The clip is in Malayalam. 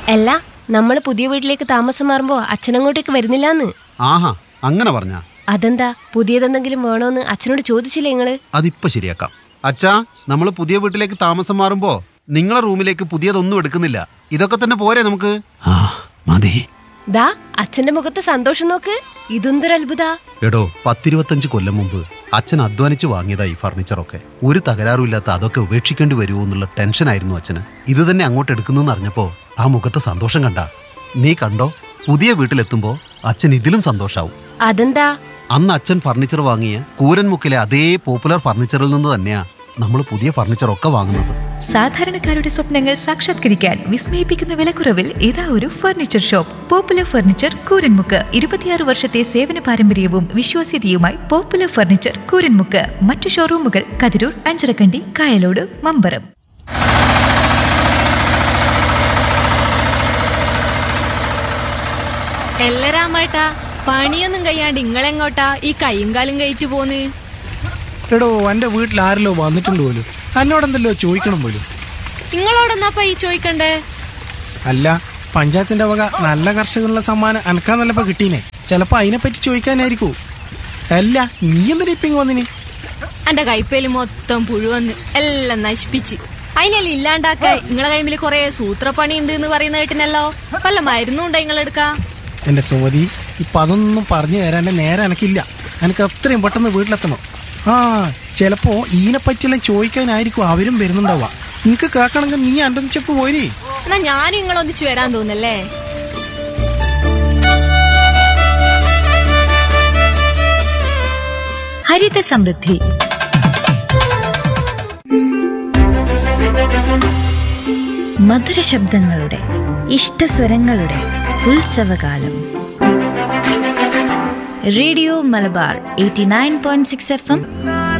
അല്ല, നമ്മള് പുതിയ വീട്ടിലേക്ക് താമസം മാറുമ്പോ അച്ഛനങ്ങോട്ടേക്ക് വരുന്നില്ലാന്ന്. ആഹാ, അങ്ങനെ പറഞ്ഞ? അതെന്താ, പുതിയതെന്തെങ്കിലും വേണോന്ന് അച്ഛനോട് ചോദിച്ചില്ലേ നിങ്ങള്? അതിപ്പോ ശരിയാക്കാം. അച്ഛാ, നമ്മള് പുതിയ വീട്ടിലേക്ക് താമസം മാറുമ്പോ നിങ്ങളെ റൂമിലേക്ക് പുതിയതൊന്നും എടുക്കുന്നില്ല. ഇതൊക്കെ തന്നെ പോരെ നമുക്ക്? ആ മതി. ദാ അച്ഛന്റെ മുഖത്ത് സന്തോഷം നോക്ക്. ഇതെന്തൊരു അത്ഭുത. എടോ, 10-25 കൊല്ലം മുമ്പ് അച്ഛൻ അധ്വാനിച്ച് വാങ്ങിയതാ ഈ ഫർണിച്ചറൊക്കെ. ഒരു തകരാറുമില്ലാത്ത അതൊക്കെ ഉപേക്ഷിക്കേണ്ടി വരുമോ എന്നുള്ള ടെൻഷനായിരുന്നു അച്ഛന്. ഇത് തന്നെ അങ്ങോട്ട് എടുക്കുന്നെന്ന് അറിഞ്ഞപ്പോ ആ മുഖത്തെ സന്തോഷം കണ്ട. നീ കണ്ടോ, പുതിയ വീട്ടിലെത്തുമ്പോ അച്ഛൻ ഇതിലും സന്തോഷാവും. അതെന്താ? അന്ന് അച്ഛൻ ഫർണിച്ചർ വാങ്ങിയ കൂരൻമുക്കിലെ അതേ പോപ്പുലർ ഫർണിച്ചറിൽ നിന്ന് തന്നെയാ നമ്മൾ പുതിയ ഫർണിച്ചറൊക്കെ വാങ്ങുന്നത്. സാധാരണക്കാരുടെ സ്വപ്നങ്ങൾ സാക്ഷാത്കരിക്കാൻ വിസ്മയിപ്പിക്കുന്ന വിലക്കുറവിൽ ഇതാ ഒരു furniture shop. Popular furniture Kooranmukku. 26 വർഷത്തെ സേവന പാരമ്പര്യവും വിശ്വാസ്യതയുമായി പോപ്പുലർ ഫർണിച്ചർ കൂരൻമുക്ക്. മറ്റു ഷോറൂമുകൾ കതിരൂർ, അഞ്ചരക്കണ്ടി, കായലോട്, മമ്പറം. എല്ലരാമേട്ടാ, പണിയൊന്നും കഴിയാണ്ട് ഇങ്ങളെങ്ങോട്ടാ ഈ കൈയും കാലും കയറ്റു പോന്ന്? എടോ, എന്റെ വീട്ടിൽ ആരല്ലോ വന്നിട്ടുണ്ട് പോലും. എന്നോടെന്തല്ലോ ചോദിക്കണം പോലും. നിങ്ങളോടൊന്നാപ്പാ ഈ ചോദിക്കണ്ടേ? അല്ല, പഞ്ചായത്തിന്റെ വക നല്ല കർഷകനുള്ള സമ്മാനം അനക്കാന്നല്ലപ്പോ കിട്ടീനെ. ചിലപ്പോ അതിനെപ്പറ്റി ചോദിക്കാനായിരിക്കും. അല്ല, നീ എന്തിനാ ഇപ്പൊ വന്നിനി? എന്റെ കൈപ്പേല് മൊത്തം പുഴുവന്ന് എല്ലാം നശിപ്പിച്ച്. അതിനെല്ലാം ഇല്ലാണ്ടാക്കാൻ നിങ്ങളെ കൈമില് കൊറേ സൂത്രപ്പണി ഉണ്ട് എന്ന് പറയുന്ന കേട്ടിനല്ലോ. വല്ല മരുന്നുണ്ടോ നിങ്ങളെടുക്കാ? എന്റെ സുമതി, ഇപ്പൊ അതൊന്നും പറഞ്ഞു തരാൻ നേരെ എനക്കില്ല. എനിക്ക് അത്രയും പെട്ടെന്ന് വീട്ടിലെത്തണം. ആ, ചിലപ്പോ ഇതിനെപ്പറ്റിയെല്ലാം ചോദിക്കാനായിരിക്കും അവരും വരുന്നുണ്ടാവുക. നിനക്ക് കേൾക്കണമെങ്കിൽ നീ എൻ്റെ ചെപ്പ് പോരി. എന്നാ ഞാനും നിങ്ങളൊന്നിച്ച് വരാൻ തോന്നല്ലേ? ഹരിത സമൃദ്ധി. മധുര ശബ്ദങ്ങളുടെ ഇഷ്ടസ്വരങ്ങളുടെ ഉത്സവകാലം. Radio Malabar 89.6 FM.